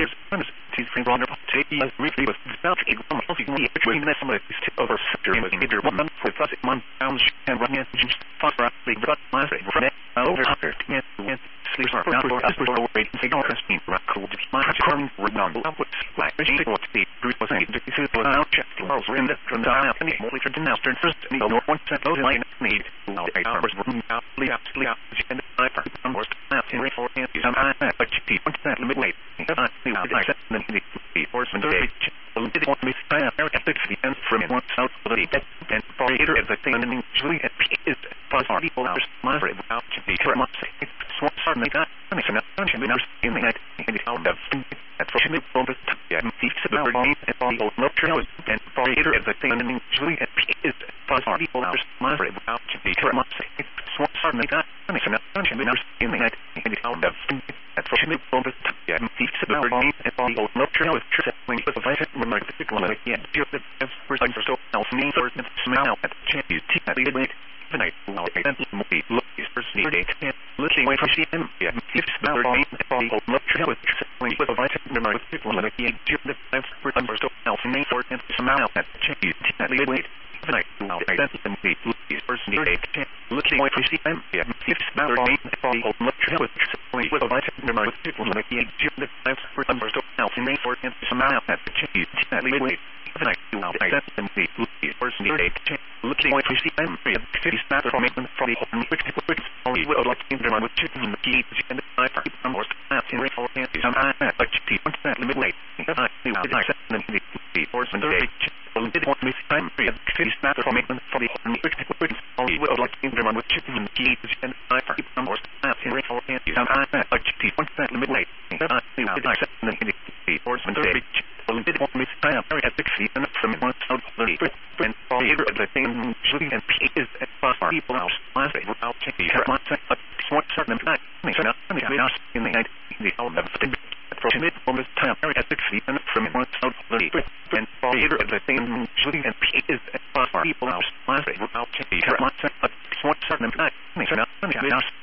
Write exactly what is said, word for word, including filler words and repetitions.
lives on his free runner taking us briefly with without a one of the between the summer is tip over sector was either one for plus month pounds and run in far the rut my favorite over here and sleep for not for us for wait and go Christine rock cool to my current run up with like she what the group was saying to see for out check was in the from down and more later than now turn first and no one set those line need eight hours run out leave out sleep out and I for more out in for and some I but you want that limit wait I knew I said then the horseman day did want me to America sixty and from one south of the and for either of the thing and usually it is for people out my out to be current so suddenly that and it's not in the night in the town of at for me from the yeah thieves about me and all no trails and for either of the thing and usually it is for people out my out to be current so suddenly that and it's not in the night in the town of at for me from the yeah thieves about me and all no trails when you provide it remark particularly like yeah you the first time for so else me for smell at chance you take that lead the night well I then movie look is first need date looking away from C M yeah if smell me and all no trails when you provide it remark particularly like yeah you the first time for so else me for smell at chance you take that lead the night well I then movie look is first need date looking away from C M yeah if smell me and all no trails when you provide it remark particularly like yeah you the first time for so else me for smell at chance you take that lead the night well I then movie look is first need date looking away from C M fifty snap from it from the open which which only would like to remind with chicken the key and I for more snap in rainfall and some I but the one that limit late I knew I said the the horseman day well did want me time fifty snap from it from the open which which only would like to remind with chicken the key and I for more snap in rainfall and some I but the one that limit late I knew I said the the horseman day well did want me time at sixty and from one out the and for either of the thing shooting and is at far people out my favorite I'll check the my what certain fact so now let me ask in the night the old of the from mid from this time at sixty and from one out the and for either of the thing shooting and is at far people out my favorite I'll check the my what certain fact so now let me ask